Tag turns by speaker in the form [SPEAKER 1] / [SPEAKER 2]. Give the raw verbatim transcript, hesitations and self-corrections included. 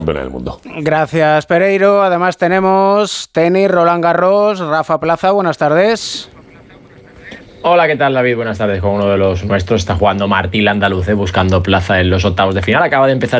[SPEAKER 1] en el mundo.
[SPEAKER 2] Gracias, Pereiro. Además tenemos tenis, Roland Garros, Rafa Plaza, buenas tardes.
[SPEAKER 3] Hola, ¿qué tal, David? Buenas tardes. Con uno de los nuestros está jugando Martí Landaluce buscando plaza en los octavos de final. Acaba de empezar